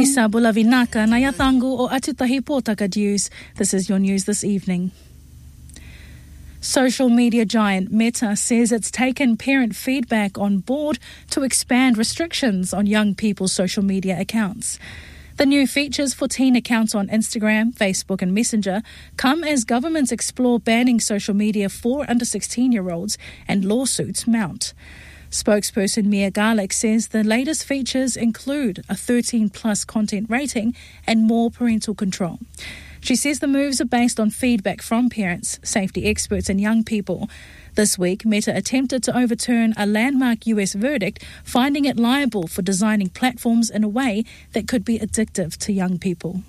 Isa Bulavinaka na Yatangu o Atutahi Potaka News. This is your news this evening. Social media giant Meta says it's taken parent feedback on board to expand restrictions on young people's social media accounts. The new features for teen accounts on Instagram, Facebook and Messenger come as governments explore banning social media for under 16-year-olds and lawsuits mount. Spokesperson Mia Garlick says the latest features include a 13-plus content rating and more parental control. She says the moves are based on feedback from parents, safety experts and young people. This week, Meta attempted to overturn a landmark US verdict, finding it liable for designing platforms in a way that could be addictive to young people.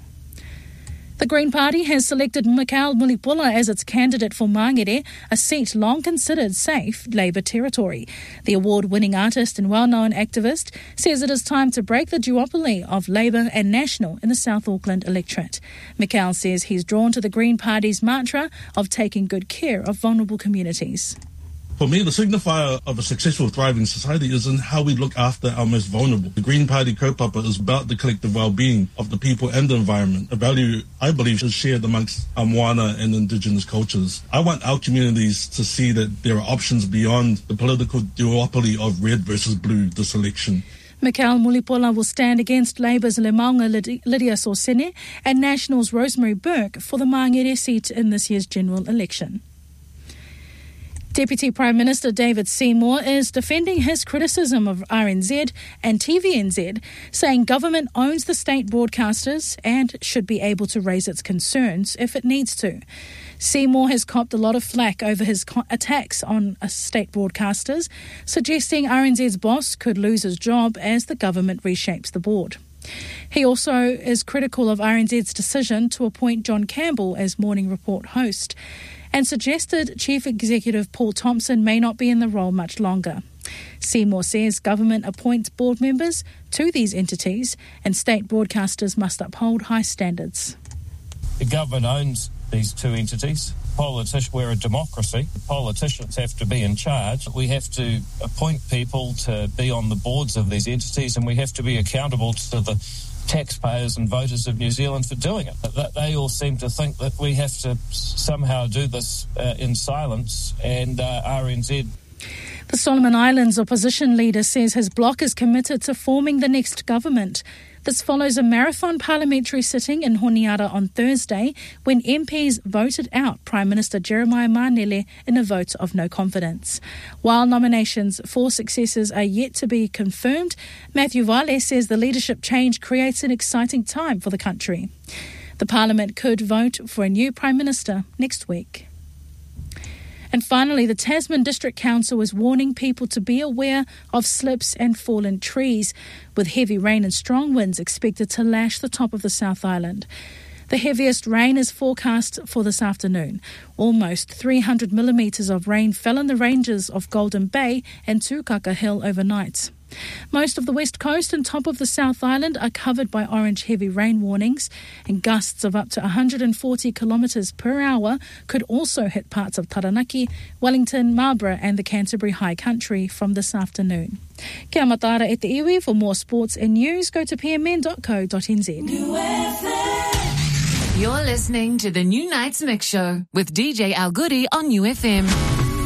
The Green Party has selected Mikael Mulipola as its candidate for Mangere, a seat long considered safe Labour territory. The award-winning artist and well-known activist says it is time to break the duopoly of Labour and National in the South Auckland electorate. Mikael says he's drawn to the Green Party's mantra of taking good care of vulnerable communities. For me, the signifier of a successful, thriving society is in how we look after our most vulnerable. The Green Party kaupapa is about the collective well-being of the people and the environment, a value I believe is shared amongst our moana and Indigenous cultures. I want our communities to see that there are options beyond the political duopoly of red versus blue this election. Mikael Mulipola will stand against Labour's Le Maunga Lydia Sorsene and National's Rosemary Burke for the Mangere seat in this year's general election. Deputy Prime Minister David Seymour is defending his criticism of RNZ and TVNZ, saying government owns the state broadcasters and should be able to raise its concerns if it needs to. Seymour has copped a lot of flack over his attacks on state broadcasters, suggesting RNZ's boss could lose his job as the government reshapes the board. He also is critical of RNZ's decision to appoint John Campbell as Morning Report host, and suggested Chief Executive Paul Thompson may not be in the role much longer. Seymour says government appoints board members to these entities and state broadcasters must uphold high standards. The government owns these two entities. We're a democracy. Politicians have to be in charge. We have to appoint people to be on the boards of these entities, and we have to be accountable to the taxpayers and voters of New Zealand for doing it. They all seem to think that we have to somehow do this in silence, and RNZ. The Solomon Islands opposition leader says his bloc is committed to forming the next government. This follows a marathon parliamentary sitting in Honiara on Thursday when MPs voted out Prime Minister Jeremiah Manele in a vote of no confidence. While nominations for successors are yet to be confirmed, Matthew Vale says the leadership change creates an exciting time for the country. The Parliament could vote for a new Prime Minister next week. And finally, the Tasman District Council is warning people to be aware of slips and fallen trees, with heavy rain and strong winds expected to lash the top of the South Island. The heaviest rain is forecast for this afternoon. Almost 300 millimetres of rain fell in the ranges of Golden Bay and Tukaka Hill overnight. Most of the west coast and top of the South Island are covered by orange heavy rain warnings, and gusts of up to 140 kilometres per hour could also hit parts of Taranaki, Wellington, Marlborough and the Canterbury High Country from this afternoon. Kia matara e te iwi. For more sports and news, go to pmn.co.nz. You're listening to the New Nights Mix Show with DJ Al Goody on UFM.